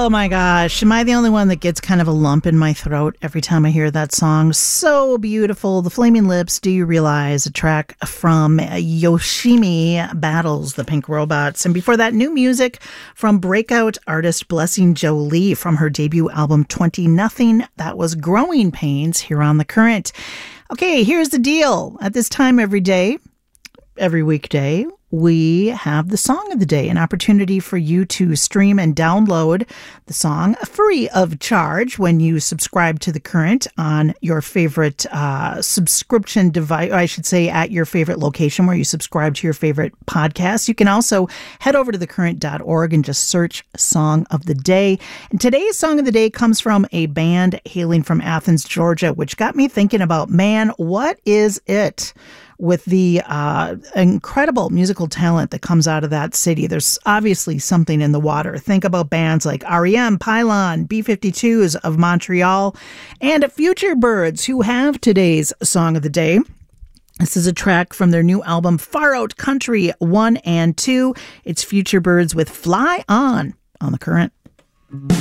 Oh my gosh, am I the only one that gets kind of a lump in my throat every time I hear that song? So beautiful. The Flaming Lips, Do You Realize? A track from Yoshimi Battles the Pink Robots. And before that, new music from breakout artist Blessing Jolie from her debut album 20 Nothing. That was Growing Pains here on The Current. Okay, here's the deal. At this time every day, every weekday, we have the song of the day, an opportunity for you to stream and download the song free of charge when you subscribe to The Current on your favorite subscription device, or I should say at your favorite location where you subscribe to your favorite podcast. You can also head over to thecurrent.org and just search Song of the Day. And today's Song of the Day comes from a band hailing from Athens, Georgia, which got me thinking about, man, what is it with the incredible musical talent that comes out of that city? There's obviously something in the water. Think about bands like REM, Pylon, B-52s of Montreal, and Future Birds, who have today's Song of the Day. This is a track from their new album, Far Out Country 1 and 2. It's Future Birds with Fly On The Current.